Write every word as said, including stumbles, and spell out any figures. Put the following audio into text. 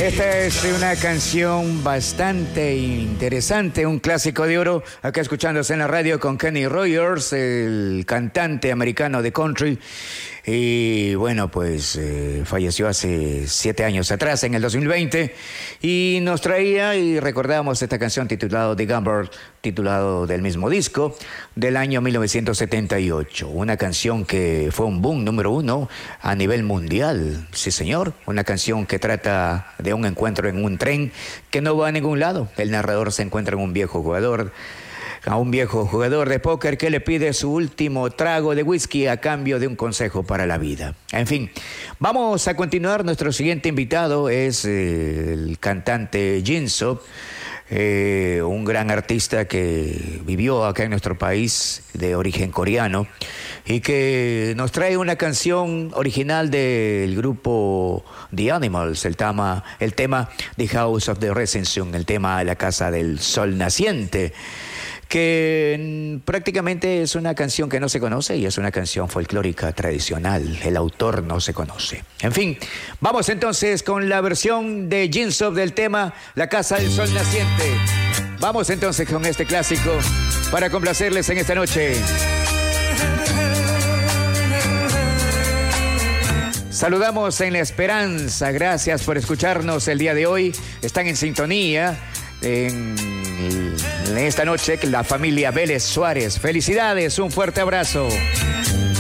Esta es una canción bastante interesante, un clásico de oro, acá escuchándose en la radio con Kenny Rogers, el cantante americano de country. Y bueno, pues eh, falleció hace siete años atrás, en el dos mil veinte, y nos traía y recordábamos esta canción titulada The Gambler, titulado del mismo disco, del año mil novecientos setenta y ocho. Una canción que fue un boom número uno a nivel mundial, sí señor. Una canción que trata de un encuentro en un tren que no va a ningún lado. El narrador se encuentra en un viejo jugador, a un viejo jugador de póker que le pide su último trago de whisky a cambio de un consejo para la vida. En fin, vamos a continuar. Nuestro siguiente invitado es eh, el cantante Jinso, eh, un gran artista que vivió acá en nuestro país, de origen coreano, y que nos trae una canción original del grupo The Animals, el tema, el tema The House of the Rising Sun, el tema La Casa del Sol Naciente, que prácticamente es una canción que no se conoce y es una canción folclórica tradicional. El autor no se conoce. En fin, vamos entonces con la versión de Jinso del tema La Casa del Sol Naciente. Vamos entonces con este clásico para complacerles en esta noche. Saludamos en la esperanza. Gracias por escucharnos el día de hoy. Están en sintonía en, en esta noche la familia Vélez Suárez. Felicidades, un fuerte abrazo.